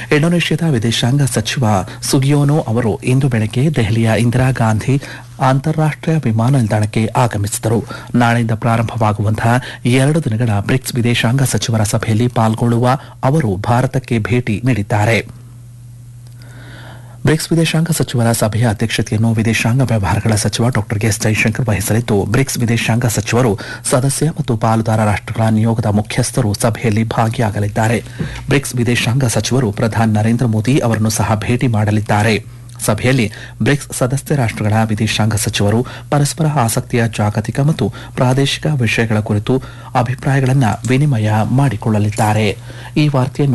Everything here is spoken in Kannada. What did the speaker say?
ಇಂಡೋನೇಷ್ಯಾದ ವಿದೇಶಾಂಗ ಸಚಿವ ಸುಗಿಯೋನೋ ಅವರು ಇಂದು ಬೆಳಗ್ಗೆ ದೆಹಲಿಯ ಇಂದಿರಾ ಗಾಂಧಿ ಅಂತಾರಾಷ್ಟೀಯ ವಿಮಾನ ನಿಲ್ದಾಣಕ್ಕೆ ಆಗಮಿಸಿದರು. ನಾಳೆಯಿಂದ ಪ್ರಾರಂಭವಾಗುವಂತಹ 2 ದಿನಗಳ ಬ್ರಿಕ್ಸ್ ವಿದೇಶಾಂಗ ಸಚಿವರ ಸಭೆಯಲ್ಲಿ ಪಾಲ್ಗೊಳ್ಳುವ ಅವರು ಭಾರತಕ್ಕೆ ಭೇಟಿ ನೀಡಿದ್ದಾರೆ. ಬ್ರಿಕ್ಸ್ ವಿದೇಶಾಂಗ ಸಚಿವರ ಸಭೆಯ ಅಧ್ಯಕ್ಷತೆಯನ್ನು ವಿದೇಶಾಂಗ ವ್ಯವಹಾರಗಳ ಸಚಿವ ಡಾ ಎಸ್ ಜೈಶಂಕರ್ ವಹಿಸಲಿದ್ದು, ಬ್ರಿಕ್ಸ್ ವಿದೇಶಾಂಗ ಸಚಿವರು, ಸದಸ್ಯ ಮತ್ತು ಪಾಲುದಾರ ರಾಷ್ಟಗಳ ನಿಯೋಗದ ಮುಖ್ಯಸ್ಥರು ಸಭೆಯಲ್ಲಿ ಭಾಗಿಯಾಗಲಿದ್ದಾರೆ. ಬ್ರಿಕ್ಸ್ ವಿದೇಶಾಂಗ ಸಚಿವರು ಪ್ರಧಾನಿ ನರೇಂದ್ರ ಮೋದಿ ಅವರನ್ನು ಸಹ ಭೇಟಿ ಮಾಡಲಿದ್ದಾರೆ. ಸಭೆಯಲ್ಲಿ ಬ್ರಿಕ್ಸ್ ಸದಸ್ಯ ರಾಷ್ಟಗಳ ವಿದೇಶಾಂಗ ಸಚಿವರು ಪರಸ್ಪರ ಆಸಕ್ತಿಯ ಜಾಗತಿಕ ಮತ್ತು ಪ್ರಾದೇಶಿಕ ವಿಷಯಗಳ ಕುರಿತು ಅಭಿಪ್ರಾಯಗಳನ್ನು ವಿನಿಮಯ ಮಾಡಿಕೊಳ್ಳಲಿದ್ದಾರೆ. ಈ ವಾರ್ತೆಯನ್ನು